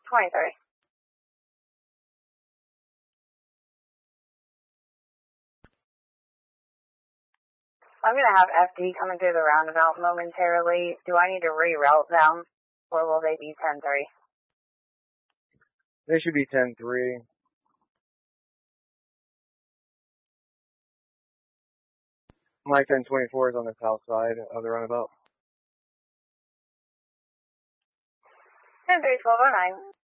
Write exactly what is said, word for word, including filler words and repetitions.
twenty-three. I'm going to have F D coming through the roundabout momentarily. Do I need to reroute them, or will they be ten three? They should be ten three. My ten twenty-four is on the south side of the roundabout. ten three, twelve oh nine.